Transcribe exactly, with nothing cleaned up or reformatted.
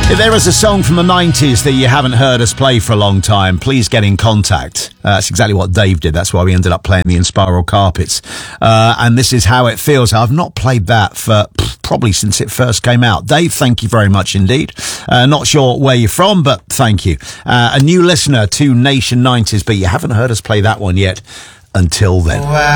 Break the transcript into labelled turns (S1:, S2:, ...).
S1: If there is a song from the nineties that you haven't heard us play for a long time, please get in contact. Uh, that's exactly what Dave did. That's why we ended up playing the Inspiral Carpets. Uh, and this is How It Feels. I've not played that for pff, probably since it first came out. Dave, thank you very much indeed. Uh, not sure where you're from, but thank you. Uh, a new listener to Nation nineties, but you haven't heard us play that one yet. Until then. Wow.